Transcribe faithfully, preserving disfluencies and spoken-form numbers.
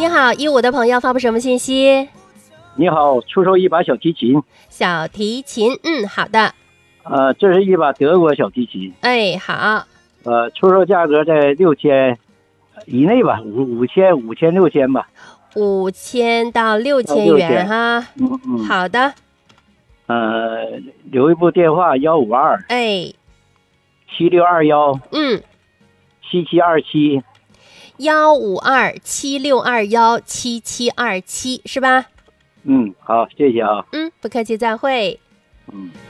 你好，一五的朋友发布什么信息？ 你好，出售一把小提琴。 小提琴，嗯，好的。 呃，这是一把德国小提琴。 哎，好。 呃，出售价格在六千以内吧，五五千、五千、六千吧。 五千到六千元哈。 嗯嗯。 好的。 呃，留一部电话幺五二。 哎。 七六二幺。 嗯。 七七二七。 幺五二七六二幺七七二七是吧？ 嗯，好，谢谢啊。 嗯，不客气，再会。 嗯。